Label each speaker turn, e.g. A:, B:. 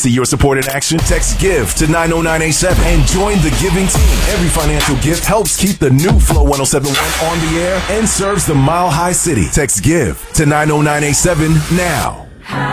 A: see your support in action? Text GIVE to 90987 and join the giving team. Every financial gift helps keep the new Flow 1071 on the air and serves the Mile High City. Text GIVE to 90987 now.